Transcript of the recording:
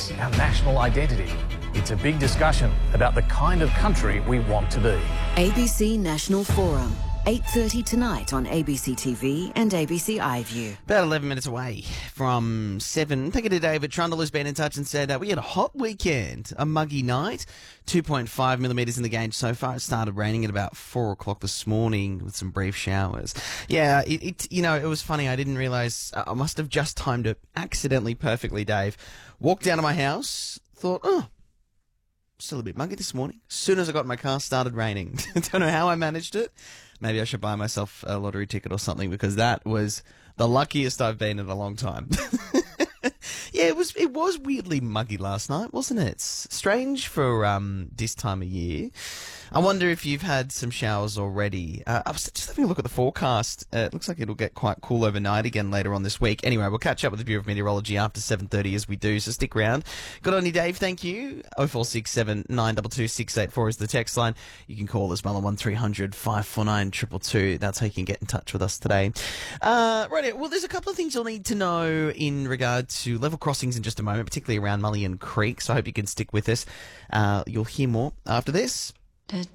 It's our national identity. It's a big discussion about the kind of country we want to be. ABC National Forum, 8:30 tonight on ABC TV and ABC iView. About 11 minutes away from 7. Thank you to David Trundle, who's been in touch and said we had a hot weekend, a muggy night, 2.5 millimetres in the gauge so far. It started raining at about 4 o'clock this morning with some brief showers. Yeah, it was funny. I didn't realise, I must have just timed it accidentally perfectly, Dave. Walked down to my house, thought, still a bit muggy this morning. As soon as I got in my car, started raining. Don't know how I managed it. Maybe I should buy myself a lottery ticket or something, because that was the luckiest I've been in a long time. Yeah, it was weirdly muggy last night, wasn't it? It's strange for this time of year. I wonder if you've had some showers already. I was just having a look at the forecast. It looks like it'll get quite cool overnight again later on this week. Anyway, we'll catch up with the Bureau of Meteorology after 7:30 as we do, so stick around. Good on you, Dave. Thank you. 0467 922 684 is the text line. You can call as well on 1300 549 222. That's how you can get in touch with us today. Right, well, there's a couple of things you'll need to know in regard to level crossings in just a moment, particularly around Mullion Creek, so I hope you can stick with us. You'll hear more after this.